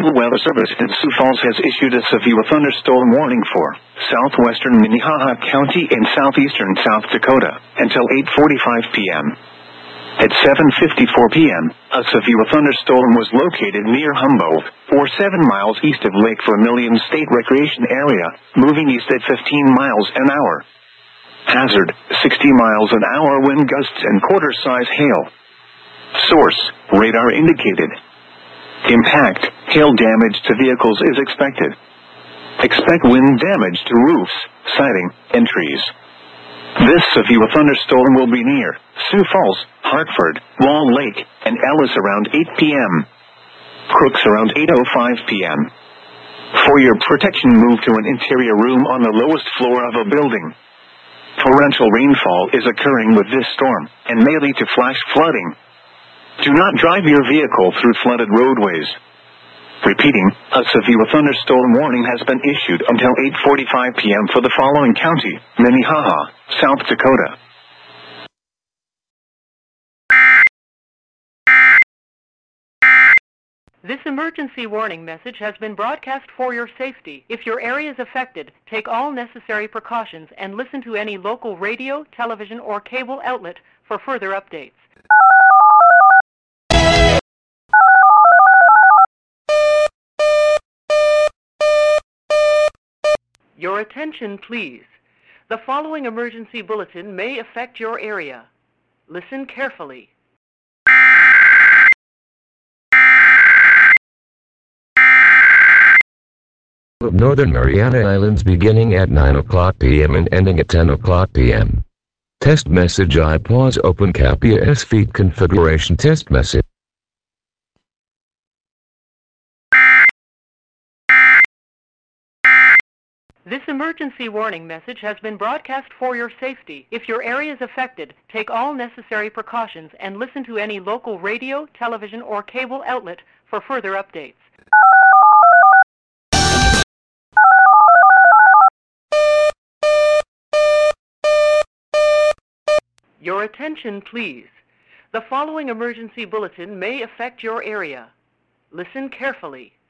National Weather Service in Sioux Falls has issued a severe thunderstorm warning for southwestern Minnehaha County and southeastern South Dakota until 8:45 p.m. At 7:54 p.m., a severe thunderstorm was located near Humboldt, or 7 miles east of Lake Vermilion State Recreation Area, moving east at 15 miles an hour. Hazard, 60 miles an hour wind gusts and quarter-size hail. Source, radar indicated. Impact, hail damage to vehicles is expected. Expect wind damage to roofs, siding, and trees. This severe thunderstorm will be near Sioux Falls, Hartford, Wall Lake, and Ellis around 8 p.m. Crooks around 8:05 p.m. For your protection, move to an interior room on the lowest floor of a building. Torrential rainfall is occurring with this storm, and may lead to flash flooding. Do not drive your vehicle through flooded roadways. Repeating, a severe thunderstorm warning has been issued until 8:45 p.m. for the following county: Minnehaha, South Dakota. This emergency warning message has been broadcast for your safety. If your area is affected, take all necessary precautions and listen to any local radio, television, or cable outlet for further updates. Your attention, please. The following emergency bulletin may affect your area. Listen carefully. Of Northern Mariana Islands beginning at 9 o'clock p.m. and ending at 10 o'clock p.m. Test message: I pause open CAPIA S feed configuration test message. This emergency warning message has been broadcast for your safety. If your area is affected, take all necessary precautions and listen to any local radio, television, or cable outlet for further updates. Your attention, please. The following emergency bulletin may affect your area. Listen carefully.